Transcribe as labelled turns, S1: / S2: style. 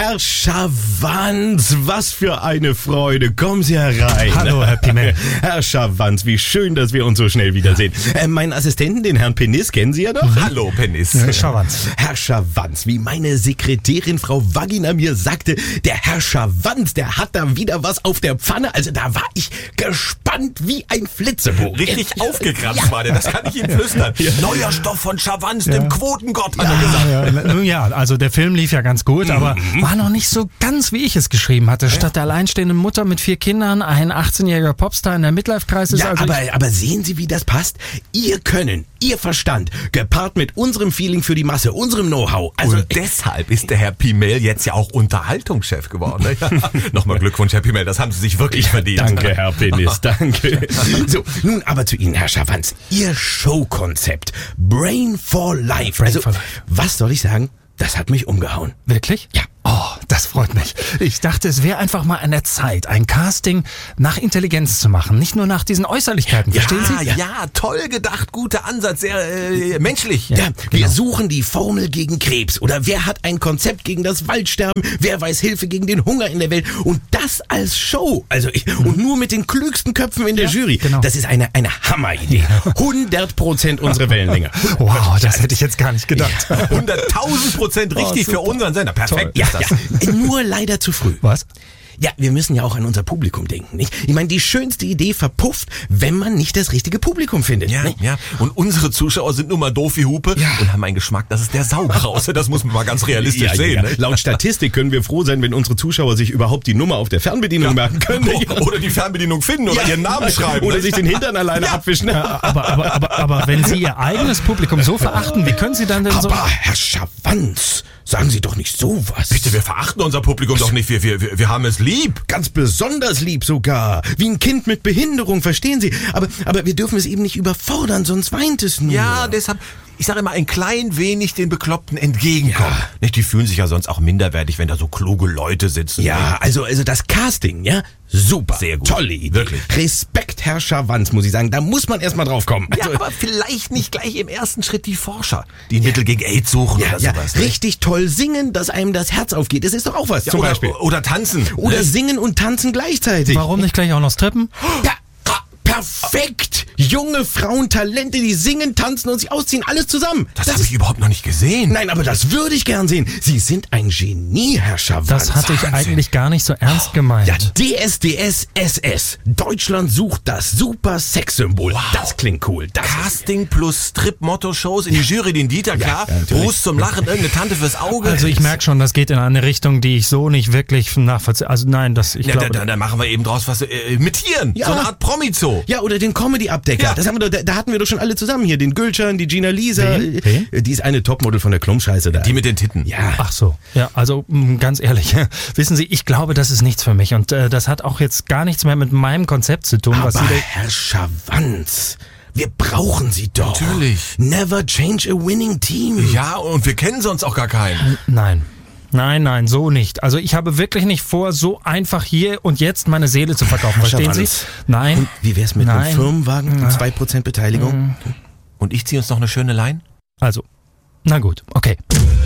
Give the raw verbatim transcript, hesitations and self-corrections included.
S1: Herr Schawanz, was für eine Freude. Kommen Sie herein.
S2: Hallo, Herr Pimmel.
S1: Herr Schawanz, wie schön, dass wir uns so schnell wiedersehen. Äh, meinen Assistenten, den Herrn Penis, kennen Sie ja noch?
S3: Mhm. Hallo, Penis.
S2: Herr Schawanz.
S1: Herr Schawanz, wie meine Sekretärin Frau Vagina mir sagte, der Herr Schawanz, der hat da wieder was auf der Pfanne. Also da war ich gespannt wie ein Flitzebogen.
S3: Richtig ja. aufgekratzt ja. war der, das kann ich Ihnen flüstern. Ja. Neuer Stoff von Schawanz, ja. dem Quotengott, hat
S2: ja.
S3: er gesagt.
S2: Ja, nun ja, also der Film lief ja ganz gut, aber mhm. war noch nicht so ganz, wie ich es geschrieben hatte. Statt der alleinstehenden Mutter mit vier Kindern, ein achtzehnjähriger Popstar in der Midlife-Crisis.
S1: Ja,
S2: also
S1: aber, aber sehen Sie, wie das passt? Ihr Können, Ihr Verstand, gepaart mit unserem Feeling für die Masse, unserem Know-how. Also
S3: und deshalb ist der Herr Pimmel jetzt ja auch Unterhaltungschef geworden. Ne? Nochmal Glückwunsch, Herr Pimmel, das haben Sie sich wirklich verdient.
S1: Danke, Herr Penis, danke. So, nun aber zu Ihnen, Herr Schawanz. Ihr Showkonzept, Brain for Life.
S2: Brain
S1: also,
S2: for Life.
S1: Was soll ich sagen? Das hat mich umgehauen.
S2: Wirklich?
S1: Ja.
S2: Oh, das freut mich. Ich dachte, es wäre einfach mal an der Zeit, ein Casting nach Intelligenz zu machen, nicht nur nach diesen Äußerlichkeiten.
S3: Ja,
S2: Verstehen Sie?
S3: Ja, ja, toll gedacht, guter Ansatz, sehr äh, menschlich.
S1: Ja,
S2: Ja,
S1: wir
S2: genau.
S1: suchen die Formel gegen Krebs oder wer hat ein Konzept gegen das Waldsterben, wer weiß Hilfe gegen den Hunger in der Welt und das als Show. Also ich, und nur mit den klügsten Köpfen in der
S2: Ja,
S1: Jury.
S2: genau.
S1: Das ist eine, eine Hammeridee. hundert Prozent unsere Wellenlänge.
S2: Wow, das hätte ich jetzt gar nicht gedacht.
S3: hunderttausend Prozent richtig
S2: Oh,
S3: für unseren Sender. Perfekt
S1: Ja,
S3: ist das.
S1: ja, nur leider zu früh.
S2: Was?
S1: Ja, wir müssen ja auch an unser Publikum denken, nicht? Ich meine, die schönste Idee verpufft, wenn man nicht das richtige Publikum findet.
S3: Ja,
S1: nicht?
S3: ja. Und unsere Zuschauer sind nun mal doof wie Hupe
S1: Ja.
S3: und haben einen Geschmack, das ist der Saugrause. Das muss man mal ganz realistisch
S1: Ja,
S3: sehen.
S1: ja,
S3: Ne?
S1: ja. Laut Statistik können wir froh sein, wenn unsere Zuschauer sich überhaupt die Nummer auf der Fernbedienung merken können.
S3: O- Oder die Fernbedienung finden oder
S1: Ja.
S3: ihren Namen schreiben.
S1: Oder
S3: ne?
S1: sich den Hintern alleine
S3: Ja.
S1: abwischen.
S2: Aber, aber, aber, aber wenn Sie Ihr eigenes Publikum so verachten, wie können Sie dann denn so...
S1: Aber Herr Schawanz, sagen Sie doch nicht sowas.
S3: Bitte, wir verachten unser Publikum doch nicht. Wir, wir, wir, wir haben es lieb.
S1: Ganz besonders lieb sogar. Wie ein Kind mit Behinderung, verstehen Sie? Aber, aber wir dürfen es eben nicht überfordern, sonst weint es nur.
S3: Ja, deshalb, ich sage immer, ein klein wenig den Bekloppten entgegenkommen.
S1: Ja.
S3: Nicht, die fühlen sich ja sonst auch minderwertig, wenn da so kluge Leute sitzen.
S1: Ja, also, also das Casting, ja? Super.
S3: Sehr gut.
S1: Tolle Idee.
S3: Wirklich.
S1: Respekt, Herr Schawanz, muss ich sagen. Da muss man erstmal drauf kommen.
S3: Ja,
S1: Also,
S3: aber vielleicht nicht gleich im ersten Schritt die Forscher, die ein Mittel gegen AIDS suchen
S1: ja,
S3: oder
S1: ja,
S3: sowas. ne?
S1: richtig toll singen, dass einem das Herz aufgeht. Das ist doch auch was,
S3: Ja,
S1: zum
S3: oder,
S1: Beispiel.
S3: oder tanzen.
S1: Oder
S3: ne?
S1: singen und tanzen gleichzeitig.
S2: Warum nicht gleich auch noch strippen?
S1: Ja, ah, perfekt. Junge Frauen, Talente, die singen, tanzen und sich ausziehen, alles zusammen.
S3: Das, das habe ich überhaupt noch nicht gesehen.
S1: Nein, aber das würde ich gern sehen. Sie sind ein Genie, Herr Schawanz.
S2: Das hatte ich
S3: Wahnsinn.
S2: eigentlich gar nicht so ernst gemeint.
S1: Ja, D S D S S S. Deutschland sucht das super Sexsymbol.
S3: Wow.
S1: Das klingt cool. Das
S3: Casting plus Strip-Motto-Shows in die Jury, den Dieter, klar.
S1: ja, natürlich.
S3: Bruce zum Lachen, irgendeine Tante fürs Auge.
S2: Also ich merke schon, das geht in eine Richtung, die ich so nicht wirklich nachvollziehe. Also nein, das ich
S3: Ja, da,
S2: glaube...
S3: da, da machen wir eben draus was äh, mit Tieren.
S1: Ja.
S3: So eine Art Promi-Zoo.
S1: Ja, oder den Comedy-Abdecker.
S3: Ja.
S1: Das haben wir doch, da, da hatten wir doch schon alle zusammen hier. Den Gülcan, die Gina Lisa.
S2: Wen? Wen?
S1: Äh, Die ist eine Topmodel von der Klumpscheiße da.
S3: Die mit den Titten.
S1: Ja.
S2: Ach so, ja, also mh, ganz ehrlich, wissen Sie, ich glaube, das ist nichts für mich und äh, das hat auch jetzt gar nichts mehr mit meinem Konzept zu tun, was
S1: Aber
S2: Sie da...
S1: Herr Schawanz, wir brauchen Sie doch.
S3: Natürlich.
S1: Never change a winning team.
S3: Ja, und wir kennen sonst auch gar keinen.
S2: Nein. Nein, nein, so nicht. Also ich habe wirklich nicht vor, so einfach hier und jetzt meine Seele zu verkaufen. Verstehen Sie?
S1: Schawanz.
S2: Nein.
S1: Und wie wär's mit
S2: Nein.
S1: einem Firmenwagen und zwei Prozent Beteiligung?
S3: Und ich ziehe uns noch eine schöne Lein?
S2: Also, na gut, okay.